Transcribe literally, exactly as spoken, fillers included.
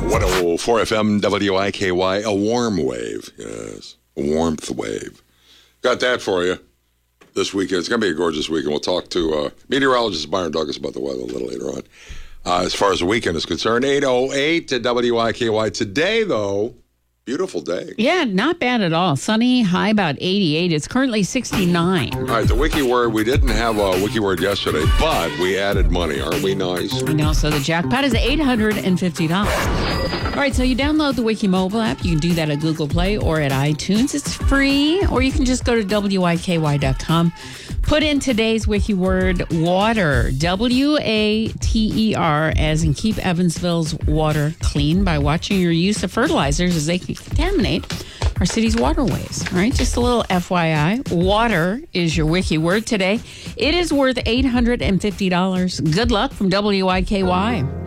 one oh four F M W I K Y, a warm wave. Yes, a warmth wave. Got that for you this weekend. It's going to be a gorgeous weekend. We'll talk to uh, meteorologist Byron Douglas about the weather a little later on. Uh, as far as the weekend is concerned, eight oh eight to W I K Y. Today, though, beautiful day. Yeah, not bad at all. Sunny, high about eighty-eight. It's currently sixty-nine. All right, the wiki word, we didn't have a wiki word yesterday, but we added money. Aren't we nice? I know, so the jackpot is eight hundred fifty dollars. All right, so you download the Wiki mobile app. You can do that at Google Play or at iTunes. It's free, or you can just go to W I K Y dot com. Put in today's wiki word, water, W A T E R, as in keep Evansville's water clean by watching your use of fertilizers as they can contaminate our city's waterways. All right, just a little F Y I. Water is your wiki word today. It is worth eight hundred fifty dollars. Good luck from W I K Y.